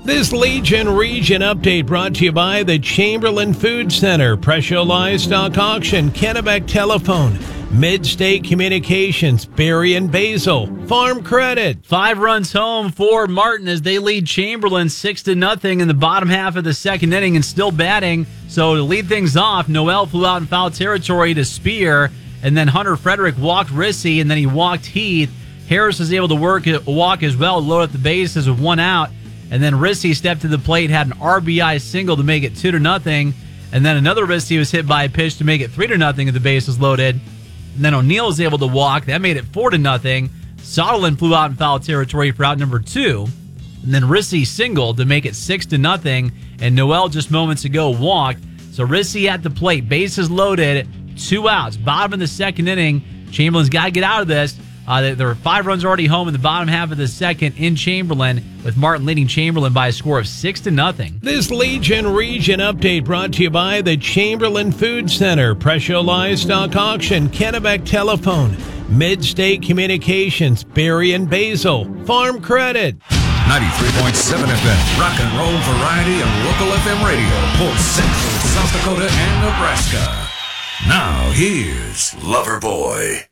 This Legion Region update brought to you by the Chamberlain Food Center, Presho Livestock Auction, Kennebec Telephone, Mid-State Communications, Berry and Basil, Farm Credit. 5 runs home for Martin as they lead Chamberlain 6-0 in the bottom half of the second inning and still batting. So to lead things off, Noel flew out in foul territory to Spear, and then Hunter Frederick walked Rissy, and then he walked Heath. Harris was able to walk as well, load up the bases with 1 out. And then Rissy stepped to the plate, had an RBI single to make it 2-0. And then another Rissy was hit by a pitch to make it 3-0 as the base was loaded. And then O'Neill was able to walk. That made it 4-0. Soderlin flew out in foul territory for out number 2. And then Rissy singled to make it 6-0. And Noel just moments ago walked. So Rissy at the plate, bases loaded, 2 outs. Bottom of the second inning. Chamberlain's got to get out of this. There are 5 runs already home in the bottom half of the second in Chamberlain, with Martin leading Chamberlain by a score of 6-0. This Legion Region update brought to you by the Chamberlain Food Center, Presho Livestock Auction, Kennebec Telephone, Mid-State Communications, Berry and Basil, Farm Credit. 93.7 FM, rock and roll variety and local FM radio for Central South Dakota and Nebraska. Now here's Loverboy.